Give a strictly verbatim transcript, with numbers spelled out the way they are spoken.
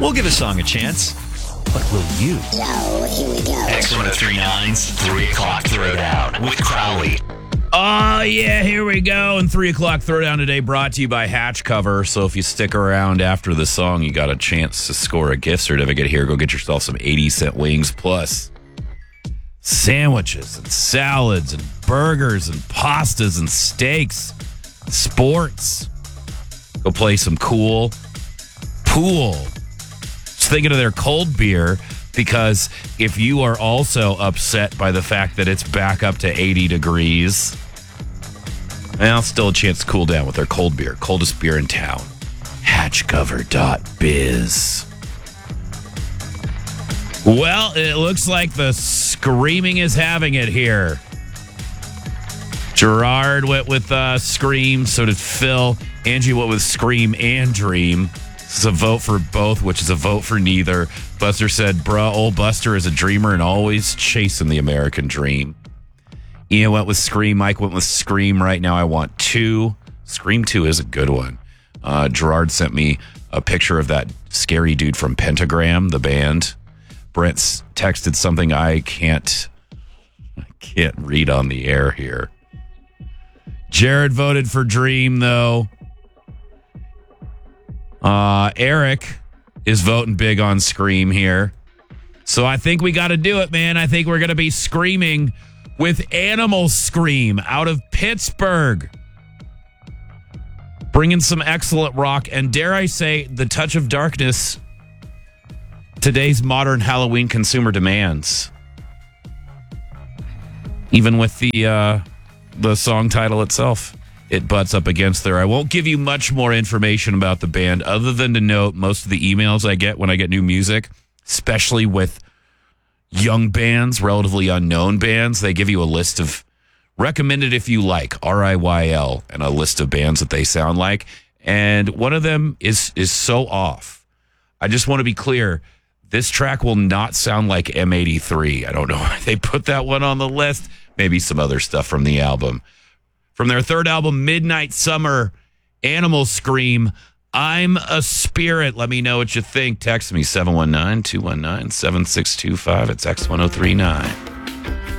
We'll give a song a chance. But will you? So, here we go. X ten thirty-nine's three o'clock Throwdown with Crowley. Oh, yeah, here we go. And three o'clock Throwdown today brought to you by Hatch Cover. So if you stick around after the song, you got a chance to score a gift certificate here. Go get yourself some eighty cent wings plus sandwiches and salads and burgers and pastas and steaks, sports. Go play some cool pool. Just thinking of their cold beer, because if you are also upset by the fact that it's back up to eighty degrees, well, still a chance to cool down with their cold beer. Coldest beer in town. hatch cover dot biz. Well, it looks like the screaming is having it here. Gerard went with uh, Scream, so did Phil. Angie went with Scream and Dream. This is a vote for both, which is a vote for neither. Buster said, bruh, old Buster is a dreamer and always chasing the American dream. Ian went with Scream. Mike went with Scream. Right now I want two. Scream two is a good one. Uh, Gerard sent me a picture of that scary dude from Pentagram, the band. Brent's texted something I can't, I can't read on the air here. Jared voted for Dream, though. Uh, Eric is voting big on Scream here. So I think we got to do it, man. I think we're going to be screaming with Animal Scream out of Pittsburgh. Bringing some excellent rock and, dare I say, the touch of darkness today's modern Halloween consumer demands. Even with the uh, the song title itself, it butts up against there. I won't give you much more information about the band other than to note most of the emails I get when I get new music, especially with young bands, relatively unknown bands, they give you a list of recommended if you like, R I Y L, and a list of bands that they sound like. And one of them is is so off. I just want to be clear. This track will not sound like M eighty-three. I don't know why they put that one on the list. Maybe some other stuff from the album. From their third album, Midnight Summer, Animal Scream, I'm a Spirit. Let me know what you think. Text me, seven one nine, two one nine, seven six two five. It's X ten thirty-nine.